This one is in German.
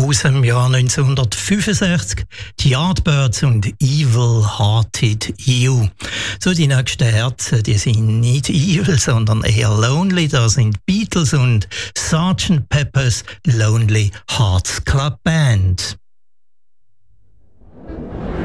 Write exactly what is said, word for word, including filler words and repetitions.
aus dem Jahr neunzehnhundertfünfundsechzig, die Yardbirds und Evil Hearted You. So, die nächsten Herzen, die sind nicht evil, sondern eher lonely. Da sind Beatles und Sergeant Pepper's Lonely Hearts Club Band.